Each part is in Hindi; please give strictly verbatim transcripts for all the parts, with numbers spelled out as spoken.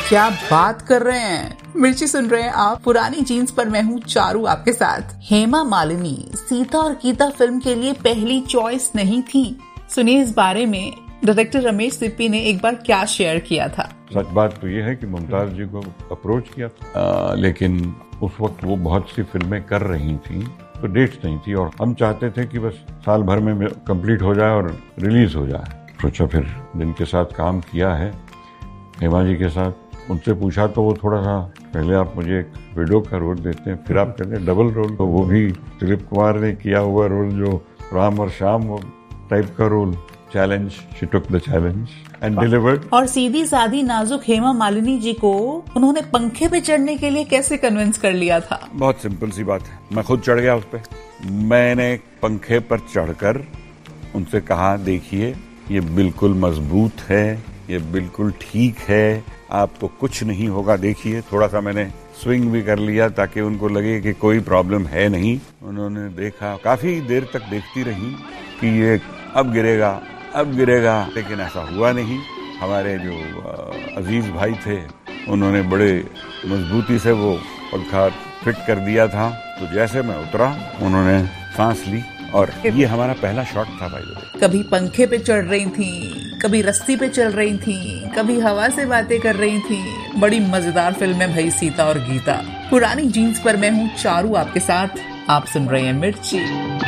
क्या बात कर रहे हैं। मिर्ची सुन रहे हैं आप, पुरानी जीन्स पर मैं हूँ चारू आपके साथ। हेमा मालिनी सीता और गीता फिल्म के लिए पहली चॉइस नहीं थी। सुनिए इस बारे में डायरेक्टर रमेश सिप्पी ने एक बार क्या शेयर किया था। सच बात तो ये है कि मुमताज जी को अप्रोच किया था, आ, लेकिन उस वक्त वो बहुत सी फिल्में कर रही थी तो डेट्स नहीं थी और हम चाहते थे कि बस साल भर में कंप्लीट हो जाए और रिलीज हो जाए। सोचा फिर जिनके साथ काम किया है हेमा जी के साथ, उनसे पूछा तो वो थोड़ा सा पहले आप मुझे एक विडो का रोल देते हैं, फिर आप कहते हैं डबल रोल, तो वो भी दिलीप कुमार ने किया हुआ रोल जो राम और श्याम टाइप का role. Challenge, she took the challenge and delivered. और सीधी सादी नाजुक हेमा मालिनी जी को उन्होंने पंखे पे चढ़ने के लिए कैसे कन्विंस कर लिया था? बहुत सिंपल सी बात है, मैं खुद चढ़ गया उस पे। मैंने पंखे पर चढ़कर उनसे कहा, देखिए ये बिल्कुल मजबूत है, ये बिल्कुल ठीक है, आपको कुछ नहीं होगा, देखिए। थोड़ा सा मैंने स्विंग भी कर लिया ताकि उनको लगे कि कोई प्रॉब्लम है नहीं। उन्होंने देखा, काफी देर तक देखती रही कि ये अब गिरेगा अब गिरेगा, लेकिन ऐसा हुआ नहीं। हमारे जो अजीज भाई थे उन्होंने बड़े मजबूती से वो पंखा फिट कर दिया था। तो जैसे मैं उतरा उन्होंने सांस ली और ये हमारा पहला शॉट था भाई। कभी पंखे पे चढ़ रही थी, कभी रस्सी पे चल रही थी, कभी हवा से बातें कर रही थी। बड़ी मजेदार फिल्म है भाई सीता और गीता। पुरानी जीन्स पर मैं हूँ चारू आपके साथ, आप सुन रहे हैं मिर्ची।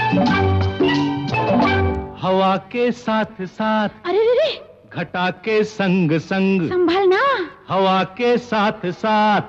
हवा के साथ साथ, अरे रे, घटा के संग संग, संभलना। हवा के साथ साथ